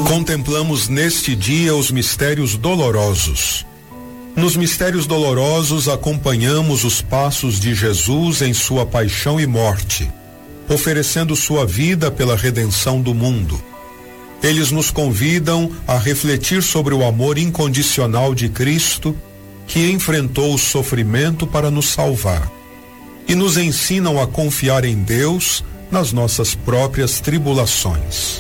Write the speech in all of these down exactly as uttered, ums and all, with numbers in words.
Contemplamos neste dia os mistérios dolorosos. Nos mistérios dolorosos acompanhamos os passos de Jesus em sua paixão e morte, oferecendo sua vida pela redenção do mundo. Eles nos convidam a refletir sobre o amor incondicional de Cristo, que enfrentou o sofrimento para nos salvar, e nos ensinam a confiar em Deus nas nossas próprias tribulações.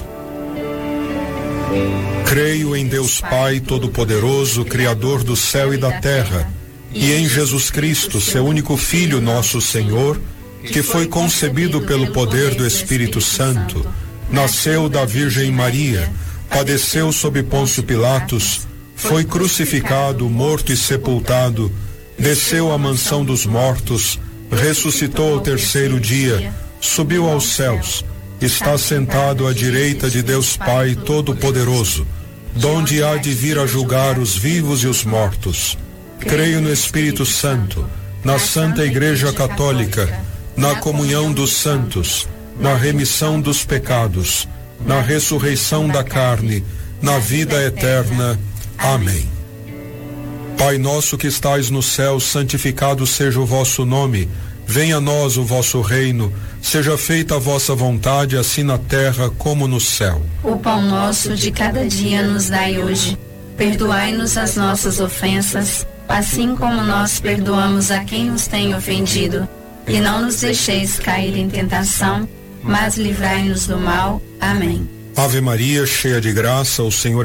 Creio em Deus Pai Todo-Poderoso, Criador do céu e da terra, e em Jesus Cristo, seu único Filho, nosso Senhor, que foi concebido pelo poder do Espírito Santo, nasceu da Virgem Maria, padeceu sob Pôncio Pilatos, foi crucificado, morto e sepultado, desceu à mansão dos mortos, ressuscitou ao terceiro dia, subiu aos céus, está sentado à direita de Deus Pai Todo-Poderoso, donde há de vir a julgar os vivos e os mortos. Creio no Espírito Santo, na Santa Igreja Católica, na comunhão dos santos, na remissão dos pecados, na ressurreição da carne, na vida eterna. Amém. Pai nosso que estais no céu, santificado seja o vosso nome. Venha a nós o vosso reino. Seja feita a vossa vontade, assim na terra como no céu. O pão nosso de cada dia nos dai hoje. Perdoai-nos as nossas ofensas, assim como nós perdoamos a quem nos tem ofendido. E não nos deixeis cair em tentação, mas livrai-nos do mal. Amém. Ave Maria, cheia de graça, o Senhor